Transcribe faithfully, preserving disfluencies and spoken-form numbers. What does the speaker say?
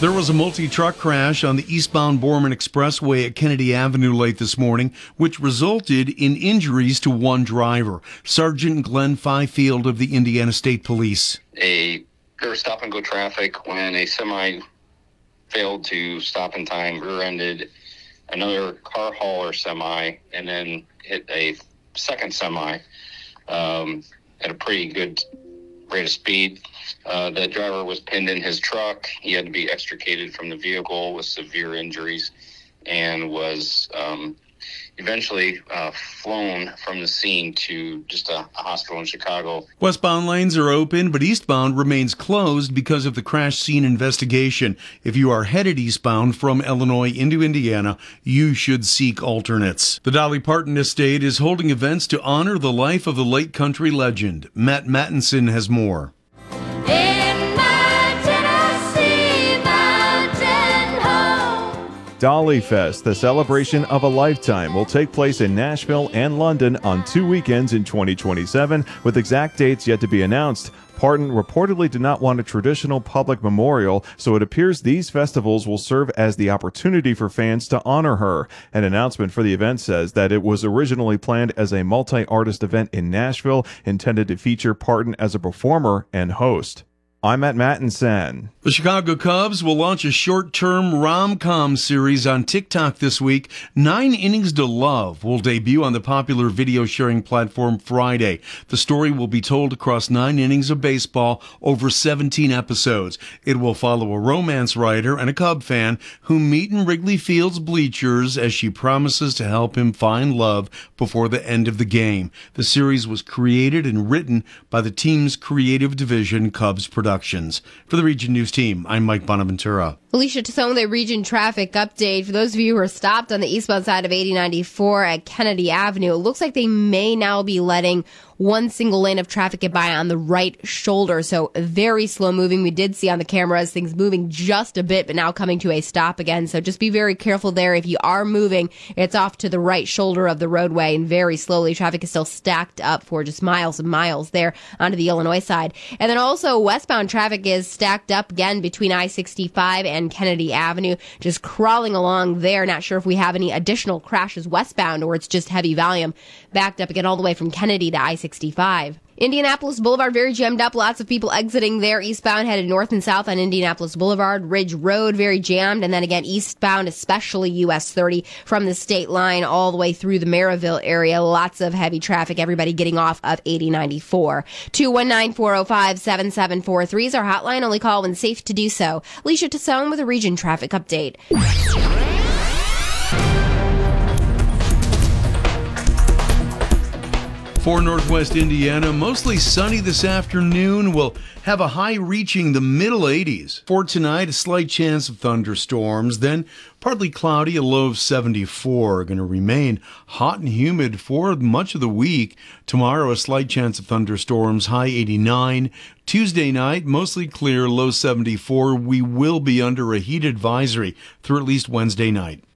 There was a multi-truck crash on the eastbound Borman Expressway at Kennedy Avenue late this morning, which resulted in injuries to one driver. Sergeant Glenn Fifield of the Indiana State Police. A pure stop-and-go traffic when a semi failed to stop in time, rear-ended another car hauler semi, and then hit a second semi um, at a pretty good rate of speed. Uh, the driver was pinned in his truck. He had to be extricated from the vehicle with severe injuries and was um, eventually uh, flown from the scene to just a, a hospital in Chicago. Westbound lanes are open, but eastbound remains closed because of the crash scene investigation. If you are headed eastbound from Illinois into Indiana, you should seek alternates. The Dolly Parton Estate is holding events to honor the life of the late country legend. Matt Mattinson has more. Dolly Fest, the celebration of a lifetime, will take place in Nashville and London on two weekends in twenty twenty-seven, with exact dates yet to be announced. Parton reportedly did not want a traditional public memorial, so it appears these festivals will serve as the opportunity for fans to honor her. An announcement for the event says that it was originally planned as a multi-artist event in Nashville, intended to feature Parton as a performer and host. I'm Matt Mattinson. The Chicago Cubs will launch a short-term rom-com series on TikTok this week. Nine Innings to Love will debut on the popular video-sharing platform Friday. The story will be told across nine innings of baseball over seventeen episodes. It will follow a romance writer and a Cub fan who meet in Wrigley Field's bleachers as she promises to help him find love before the end of the game. The series was created and written by the team's creative division, Cubs Productions. For the Region News Team, I'm Mike Bonaventura. Alicia Tassone, the Region traffic update. For those of you who are stopped on the eastbound side of eighty ninety-four at Kennedy Avenue, it looks like they may now be letting one single lane of traffic get by on the right shoulder. So very slow moving. We did see on the cameras things moving just a bit, but now coming to a stop again. So just be very careful there. If you are moving, it's off to the right shoulder of the roadway and very slowly. Traffic is still stacked up for just miles and miles there onto the Illinois side. And then also westbound traffic is stacked up again between I sixty-five and Kennedy Avenue, just crawling along there. Not sure if we have any additional crashes westbound or it's just heavy volume backed up again all the way from Kennedy to I sixty-five. Indianapolis Boulevard, very jammed up. Lots of people exiting there eastbound, headed north and south on Indianapolis Boulevard. Ridge Road, very jammed. And then again, eastbound, especially U S thirty from the state line all the way through the Maryville area. Lots of heavy traffic. Everybody getting off of eighty ninety-four. two one nine, four oh five, seven seven four three is our hotline. Only call when safe to do so. Alicia Tassone with a Region traffic update. For Northwest Indiana, mostly sunny this afternoon. We'll have a high reaching the middle eighties. For tonight, a slight chance of thunderstorms. Then partly cloudy, a low of seventy-four. Going to remain hot and humid for much of the week. Tomorrow, a slight chance of thunderstorms, high eighty-nine. Tuesday night, mostly clear, low seventy-four. We will be under a heat advisory through at least Wednesday night.